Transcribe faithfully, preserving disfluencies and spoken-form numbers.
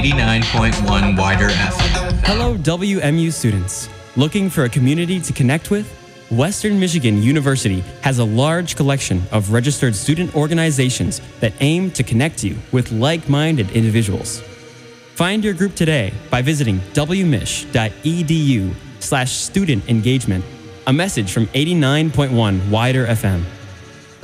eighty-nine point one Wider F M. Hello, W M U students. Looking for a community to connect with? Western Michigan University has a large collection of registered student organizations that aim to connect you with like-minded individuals. Find your group today by visiting wmich.edu slash student engagement. A message from eighty-nine point one Wider F M.